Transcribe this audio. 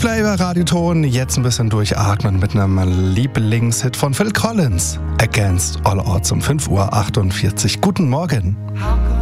Coldplay bei Radioton. Jetzt ein bisschen durchatmen mit einem Lieblingshit von Phil Collins. Against All Odds um 5:48 Uhr. Guten Morgen.